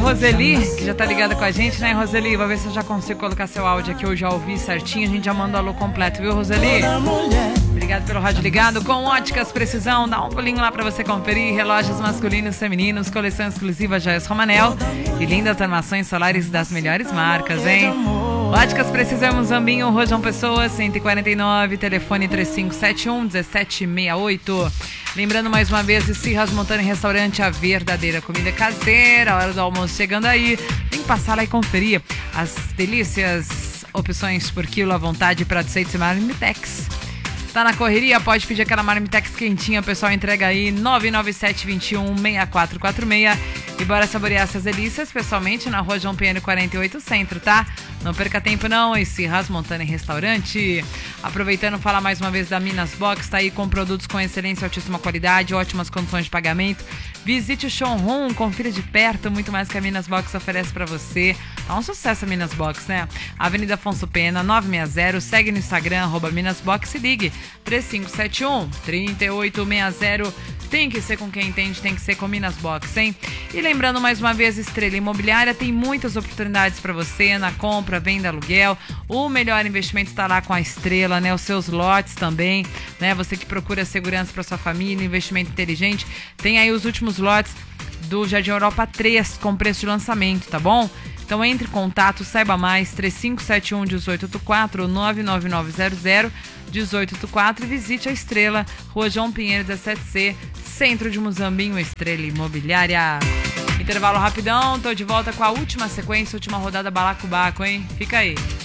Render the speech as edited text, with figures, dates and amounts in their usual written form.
Roseli, que já tá ligada com a gente, né, Roseli? Vou ver se eu já consigo colocar seu áudio aqui, eu já ouvi certinho, a gente já manda o alô completo, viu, Roseli? Obrigado pelo rádio ligado. Com Óticas Precisão, dá um pulinho lá pra você conferir. Relógios masculinos, femininos, coleção exclusiva Joias Romanel e lindas armações solares das melhores marcas, hein? Óticas Precisão, Zambinho, Rua João Pessoa, 149, telefone 3571-1768. Lembrando mais uma vez, Esfirras Montana Restaurante, a verdadeira comida caseira. A hora do almoço chegando aí. Tem que passar lá e conferir as delícias, opções por quilo à vontade, prato seito e Marmitex. Tá na correria? Pode pedir aquela Marmitex quentinha, o pessoal entrega aí 99721-6446 e bora saborear essas delícias pessoalmente na Rua João Pinheiro 48 Centro, tá? Não perca tempo não, Esfirras Montana Restaurante. Aproveitando, falar mais uma vez da Minas Box, tá aí com produtos com excelência, altíssima qualidade, ótimas condições de pagamento. Visite o showroom, confira de perto muito mais que a Minas Box oferece pra você. Tá um sucesso a Minas Box, né? Avenida Afonso Pena, 960, segue no Instagram, @MinasBox e ligue 3571-3860. Tem que ser com quem entende, tem que ser com Minas Box, hein? E lembrando mais uma vez, Estrela Imobiliária tem muitas oportunidades para você na compra, venda, aluguel. O melhor investimento está lá com a Estrela, né? Os seus lotes também, né? Você que procura segurança para sua família, investimento inteligente, tem aí os últimos lotes do Jardim Europa 3 com preço de lançamento, tá bom? Então entre em contato, saiba mais, 3571-1884 ou 99900-1884 e visite a Estrela, Rua João Pinheiro 17C, Centro de Muzambinho, Estrela Imobiliária. Intervalo rapidão, tô de volta com a última sequência, última rodada Balacobaco, hein? Fica aí.